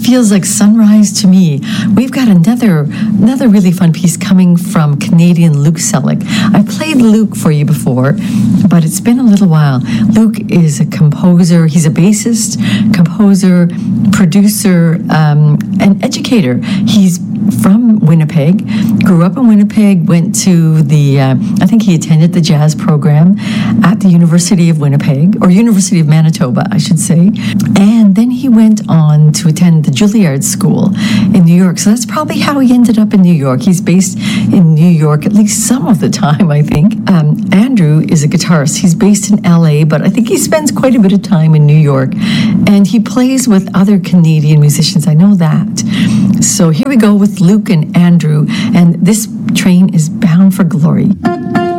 feels like sunrise to me. We've got another really fun piece coming from Canadian Luke Sellick. I played Luke for you before, but it's been a little while. Luke is a composer. He's a bassist, composer, producer, and educator. He's from Winnipeg, grew up in Winnipeg, went to I think he attended the jazz program at the University of Winnipeg, or University of Manitoba, I should say. And then he went on to attend the Juilliard School in New York. So that's probably how he ended up in New York. He's based in New York at least some of the time, I think. Andrew is a guitarist. He's based in LA, but I think he spends quite a bit of time in New York. And he plays with other Canadian musicians. I know that. So here we go with Luke and Andrew. And this train is bound for glory.